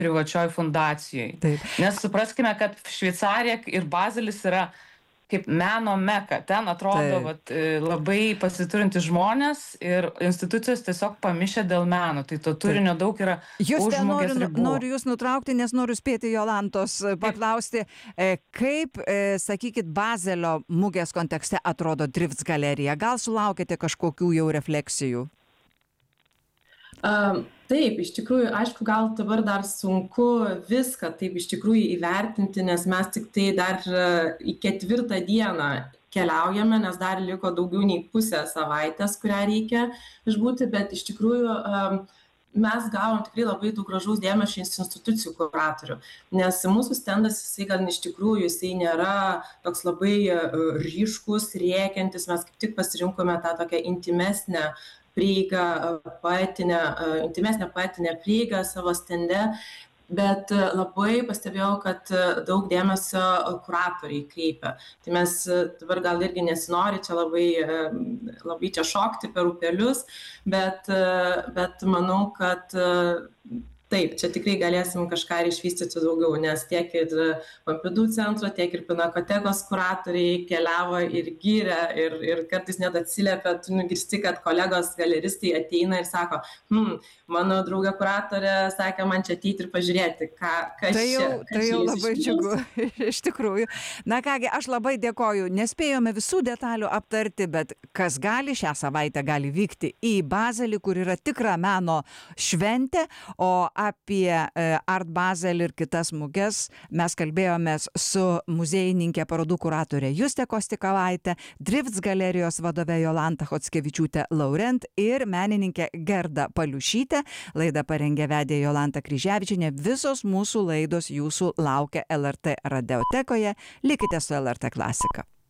privačioj fundacijoj. Taip. Nes supraskime, kad Šveicarija ir Bazelis yra kaip meno meka. Ten atrodo labai pasiturinti žmonės ir institucijos tiesiog pamišę dėl meno. Tai to turinio daug yra už mugės ribų. Noriu jūs nutraukti, nes noriu spėti Jolantos paklausti, kaip, sakykit, Bazelio mugės kontekste atrodo Drifts galerija. Gal sulaukėte kažkokių jau refleksijų? Taip, iš tikrųjų, aišku, gal dabar dar sunku viską taip iš tikrųjų įvertinti, nes mes tik tai dar į 4 dieną keliaujame, nes dar liko daugiau nei pusę savaitės, kurią reikia išbūti, bet iš tikrųjų mes gavom tikrai labai daug gražaus dėmesio iš institucijų kuratorių, nes mūsų stendas, jisai gal iš tikrųjų, jisai nėra toks labai ryškus, rėkiantis, mes kaip tik pasirinkome tą tokią intimesnę prieigą, intimesnę poetinę prieigą savo stende, bet labai pastebėjau, kad daug dėmesio kuratoriai kreipia. Tai mes dabar gal irgi nesinori čia labai čia šokti per upelius, bet manau, kad taip, čia tikrai galėsim kažką ir išvystyti daugiau, nes tiek ir Pompidou centro, tiek ir Pinakotekos kuratoriai keliavo ir gyrė, ir kartais net atsiliepia, tu nugirsti, kad kolegos galeristai ateina ir sako, mano draugė kuratorė sakė man čia ateiti ir pažiūrėti, kas čia. Tai jau labai džiugu, iš tikrųjų. Na kągi, aš labai dėkoju, nespėjome visų detalių aptarti, bet kas gali, šią savaitę gali vykti į Bazelį, kur yra tikra meno šventė, o apie Art Basel ir kitas muges mes kalbėjomės su muziejininkė parodų kuratorė Justė Kostikovaitė, Drifts galerijos vadove Jolanta Chockevičiūtė Laurent ir menininkė Gerda Paliušytė. Laidą parengė vedė Jolanta Kryževičienė. Visos mūsų laidos jūsų laukia LRT radiotekoje. Likite su LRT klasika.